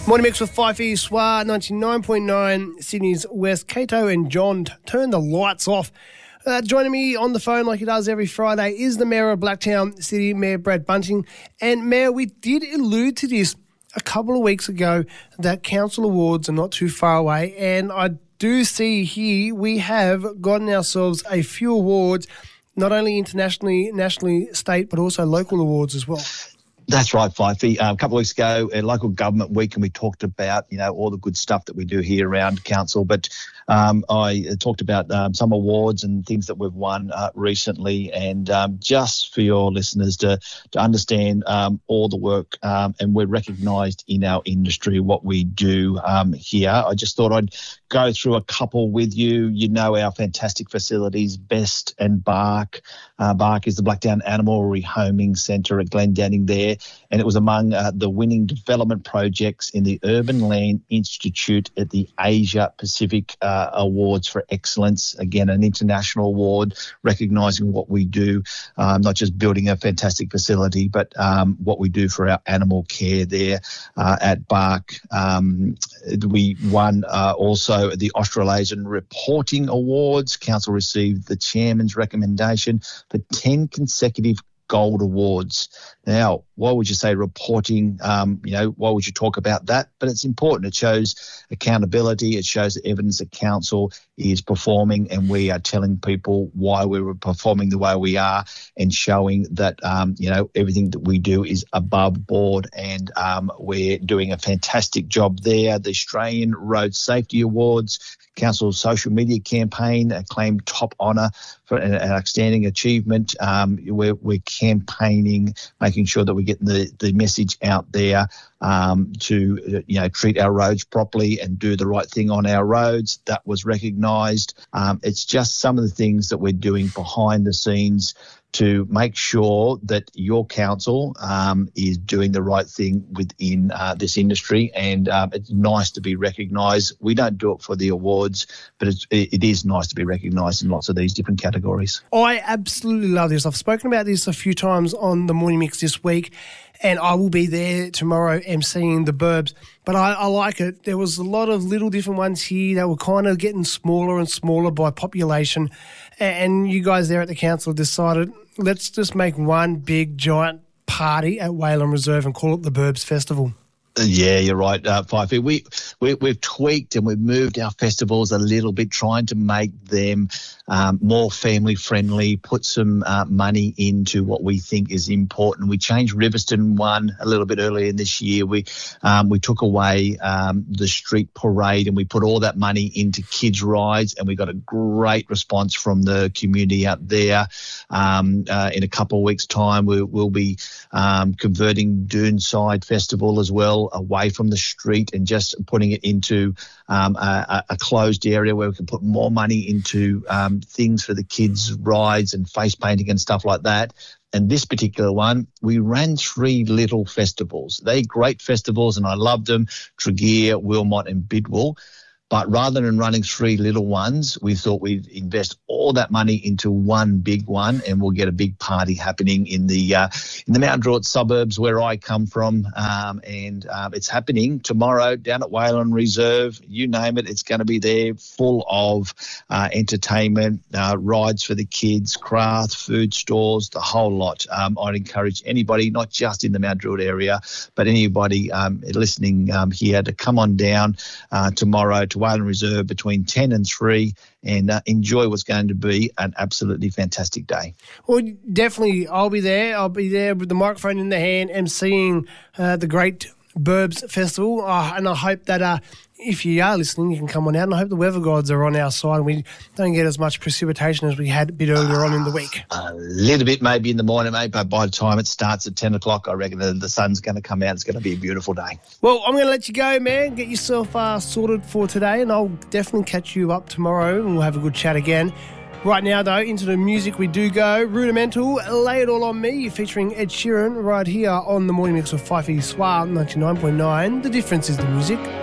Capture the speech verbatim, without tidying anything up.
Morning Mix with Fifey Swar, ninety-nine point nine, Sydney's West. Cato and John, turn the lights off. Uh, joining me on the phone like he does every Friday is the Mayor of Blacktown City, Mayor Brad Bunting. And Mayor, we did allude to this a couple of weeks ago that council awards are not too far away, and I do see here we have gotten ourselves a few awards, not only internationally, nationally, state, but also local awards as well. That's right, Fifey. Uh, a couple of weeks ago, at Local Government Week, and we talked about, you know, all the good stuff that we do here around council. But um, I talked about um, some awards and things that we've won uh, recently. And um, just for your listeners to to understand um, all the work, um, and we're recognised in our industry, what we do um, here. I just thought I'd go through a couple with you. You know our fantastic facilities, Best and Bark. Uh, Bark is the Blacktown Animal Rehoming Centre at Glendenning there. And it was among uh, the winning development projects in the Urban Land Institute at the Asia Pacific uh, Awards for Excellence. Again, an international award recognising what we do, um, not just building a fantastic facility, but um, what we do for our animal care there uh, at Bark. Um, we won uh, also the Australasian Reporting Awards. Council received the chairman's recommendation for ten consecutive gold awards. Now, why would you say reporting? Um, you know, why would you talk about that? But it's important. It shows accountability. It shows the evidence that council is performing, and we are telling people why we're performing the way we are, and showing that um, you know, everything that we do is above board, and um, we're doing a fantastic job there. The Australian Road Safety Awards, Council's social media campaign acclaimed top honour for an outstanding achievement. Um, we're, we're campaigning, making sure that we're getting the, the message out there um, to, you know, treat our roads properly and do the right thing on our roads. That was recognised. Um, it's just some of the things that we're doing behind the scenes to make sure that your council um, is doing the right thing within uh, this industry, and um, it's nice to be recognised. We don't do it for the awards, but it's, it is nice to be recognised in lots of these different categories. I absolutely love this. I've spoken about this a few times on the Morning Mix this week, and I will be there tomorrow emceeing the Burbs. But I, I like it. There was a lot of little different ones here that were kind of getting smaller and smaller by population, and you guys there at the council decided, let's just make one big giant party at Whalen Reserve and call it the Burbs Festival. Yeah, you're right, uh, Fifey. We, we, we've tweaked and we've moved our festivals a little bit, trying to make them um, more family-friendly, put some uh, money into what we think is important. We changed Riverston one a little bit earlier this year. We um, we took away um, the street parade and we put all that money into kids' rides, and we got a great response from the community out there. Um, uh, in a couple of weeks' time, we, we'll be um, converting Doonside Festival as well away from the street and just putting it into um, a, a closed area where we can put more money into um, things for the kids' rides and face painting and stuff like that. And this particular one, we ran three little festivals. They're great festivals and I loved them, Tregear, Wilmot and Bidwell. But rather than running three little ones, we thought we'd invest all that money into one big one, and we'll get a big party happening in the uh, in the Mount Druitt suburbs where I come from. Um, and um, it's happening tomorrow down at Whalen Reserve. You name it, it's going to be there, full of uh, entertainment, uh, rides for the kids, craft, food stores, the whole lot. Um, I'd encourage anybody, not just in the Mount Druitt area, but anybody um, listening um, here to come on down uh, tomorrow to Whalen Reserve between ten and three and uh, enjoy what's going to be an absolutely fantastic day. Well, definitely I'll be there. I'll be there with the microphone in the hand emceeing uh, the Great Burbs Festival. Uh, and I hope that uh, if you are listening, you can come on out, and I hope the weather gods are on our side and we don't get as much precipitation as we had a bit earlier uh, on in the week. A little bit maybe in the morning, mate, but by the time it starts at ten o'clock, I reckon the, the sun's going to come out. It's going to be a beautiful day. Well, I'm going to let you go, man. Get yourself uh, sorted for today, and I'll definitely catch you up tomorrow and we'll have a good chat again. Right now, though, into the music we do go. Rudimental, Lay It All On Me, featuring Ed Sheeran right here on the Morning Mix of Fifey Swar ninety-nine point nine. The difference is the music.